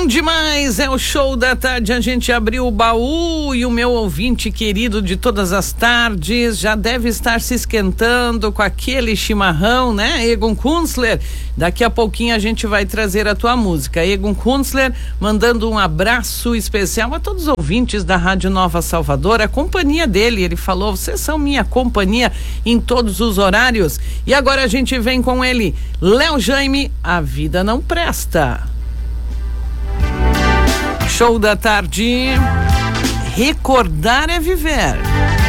Bom demais, é o show da tarde, a gente abriu o baú e o meu ouvinte querido de todas as tardes já deve estar se esquentando com aquele chimarrão, né, Egon Kunstler? Daqui a pouquinho a gente vai trazer a tua música. Egon Kunstler mandando um abraço especial a todos os ouvintes da Rádio Nova Salvador, a companhia dele, ele falou, vocês são minha companhia em todos os horários. E agora a gente vem com ele, Léo Jaime, A Vida Não Presta. Show da tarde, recordar é viver.